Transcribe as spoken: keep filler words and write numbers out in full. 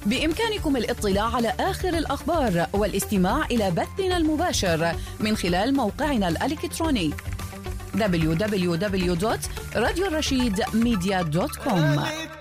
بإمكانكم الاطلاع على آخر الأخبار والاستماع إلى بثنا المباشر من خلال موقعنا الإلكتروني دبليو دبليو دبليو دوت راديو الرشيد ميديا دوت كوم.